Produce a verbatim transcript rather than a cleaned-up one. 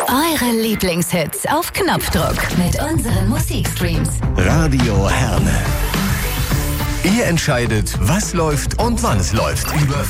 Eure Lieblingshits auf Knopfdruck mit unseren Musikstreams. Radio Herne. Ihr entscheidet, was läuft und wann es läuft. Über